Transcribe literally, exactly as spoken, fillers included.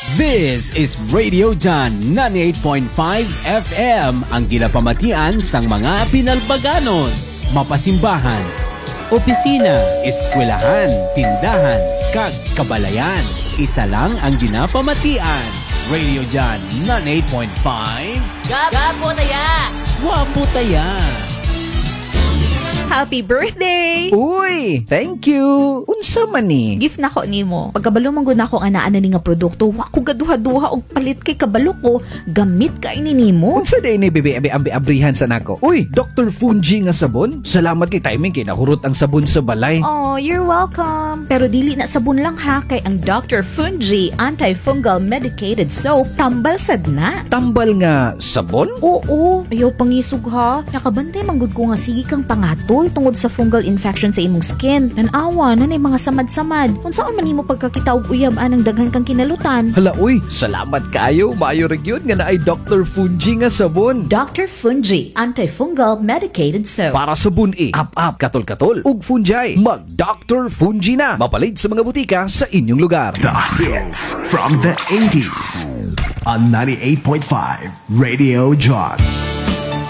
This is Radio John ninety-eight point five F M, ang ginapamatian sang mga pinalbaganos, mapasimbahan, opisina, eskwelahan, tindahan, kag kabalayan. Isa lang ang ginapamatian. Radio John ninety-eight point five. Gapo taya! Wapo taya! Happy birthday! Uy, thank you. Unsa man ni? Gift na ko nimo. Pagkabalo man gud nako ana ana ni nga produkto, wa ko gaduha-duha og palit kay kabalo ko. Gamit kay ni nimo. Unsa day ni bebe abi ambi abrihan sa nako? Uy, Doctor Fungi nga sabon. Salamat kay timing kay nahurot ang sabon sa balay. Oh, you're welcome. Pero dili na sabon lang ha, kay ang Doctor Fungi Antifungal Medicated Soap tambal sad na. Tambal nga sabon? Oo, ayaw pangisog ha. Nakabantay manggod ko nga sige kang pangatol tungod sa fungal infection sa imong skin. Nanawa na nay mga samad-samad. Unsaon man nimo pagkakita og uyab anang daghan kang kinalutan? Hala uy, salamat kayo. Maayo ra gyud nga naay Doctor Fungi nga sabon. Doctor Fungi Antifungal Medicated Soap. Para sabon e, up-up, katol-katol, ug fungi. Mag Doctor Fungi na. Mapalit sa mga butika sa inyong lugar. The hits from the eighties on ninety-eight point five Radio John.